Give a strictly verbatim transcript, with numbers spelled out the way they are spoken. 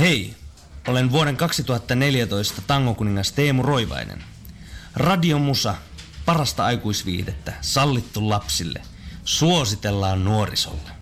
Hei, olen vuoden kaksituhattaneljätoista tangokuningas Teemu Roivainen. Radiomusa, parasta aikuisviihdettä, sallittu lapsille, suositellaan nuorisolle.